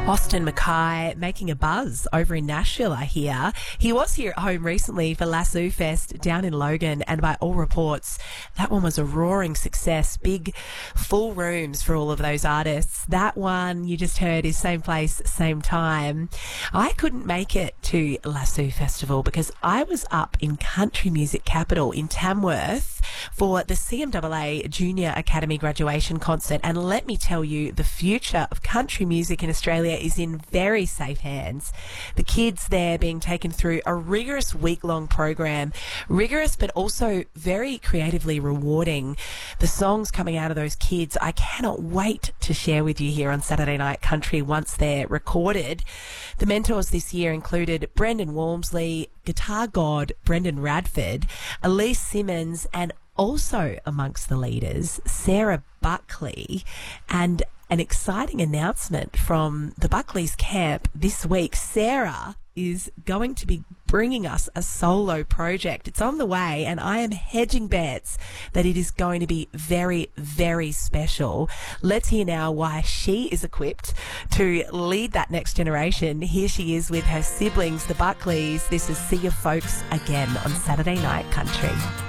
Austin Mackay making a buzz over in Nashville, I hear. He was here at home recently for Lasso Fest down in Logan, and by all reports, that one was a roaring success. Big, full rooms for all of those artists. That one you just heard is same place, same time. I couldn't make it to Lasso Festival because I was up in country music capital in Tamworth for the CMAA Junior Academy graduation concert, and let me tell you, the future of country music in Australia is in very safe hands. The kids there being taken through a rigorous week-long program, rigorous but also very creatively rewarding. The songs coming out of those kids, I cannot wait to share with you here on Saturday Night Country once they're recorded. The mentors this year included Brendan Walmsley, guitar god Brendan Radford, Elise Simmons, and also amongst the leaders, Sarah Buckley, and an exciting announcement from the Buckley's camp this week. Sarah is going to be bringing us a solo project. It's on the way, and I am hedging bets that it is going to be very, very special. Let's hear now why she is equipped to lead that next generation. Here she is with her siblings, the Buckleys. This is See Your Folks Again on Saturday Night Country.